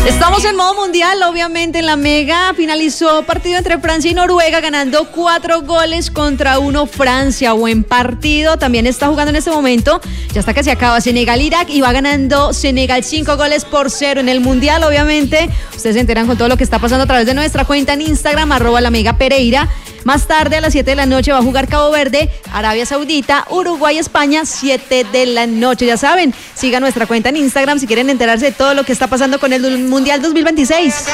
Estamos en modo mundial, obviamente en la Mega finalizó partido entre Francia y Noruega, ganando 4-1 Francia. Buen partido, también está jugando en este momento, ya está que se acaba Senegal-Irak y va ganando Senegal 5-0 en el mundial. Obviamente ustedes se enteran con todo lo que está pasando a través de nuestra cuenta en Instagram, @LaMegaPereira. Más tarde a las 7 de la noche va a jugar Cabo Verde, Arabia Saudita, Uruguay, España, 7 de la noche. Ya saben, sigan nuestra cuenta en Instagram si quieren enterarse de todo lo que está pasando con el Mundial 2026.